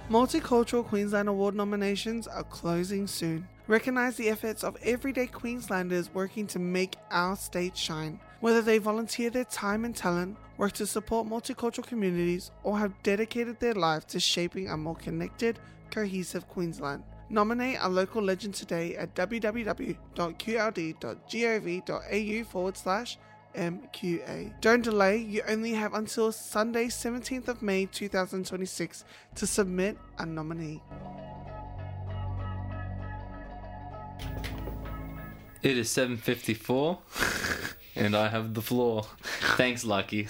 Multicultural Queensland Award nominations are closing soon. Recognise the efforts of everyday Queenslanders working to make our state shine. Whether they volunteer their time and talent, work to support multicultural communities, or have dedicated their life to shaping a more connected, cohesive Queensland. Nominate a local legend today at www.qld.gov.au/MQA. Don't delay, you only have until Sunday 17th of May 2026 to submit a nominee. It is 7:54 and I have the floor. Thanks, Lucky.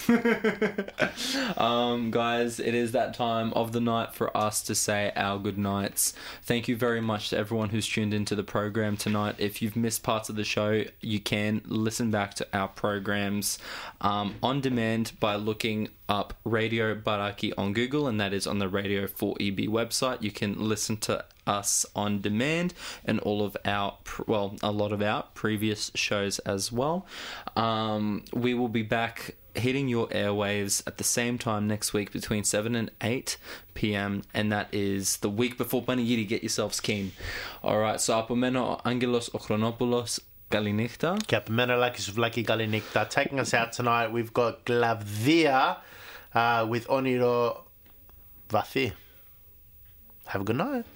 Guys, it is that time of the night for us to say our good nights. Thank you very much to everyone who's tuned into the program tonight. If you've missed parts of the show, you can listen back to our programs on demand by looking up Radio Baraki on Google, and that is on the Radio 4EB website. You can listen to us on demand and all of our, a lot of our previous shows as well. We will be back hitting your airwaves at the same time next week between 7 and 8 p.m. and that is the week before Panigiri. Get yourselves keen. Alright, so apomeno Angelos Ochronopoulos Kalinikta. Kapimeno Lakis Vlaki Kalinikta. Taking us out tonight, we've got Glavdia with Oniro Vathi. Have a good night.